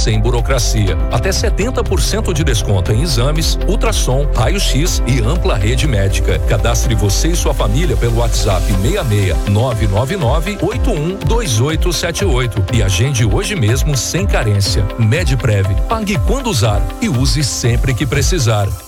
sem burocracia. Até 70% de desconto em exames, ultrassom, raio-x e ampla rede médica. Cadastre você e sua família pelo WhatsApp 66 999 812878 e agende hoje mesmo sem carência. Medprev, pague quando usar e use sempre que precisar.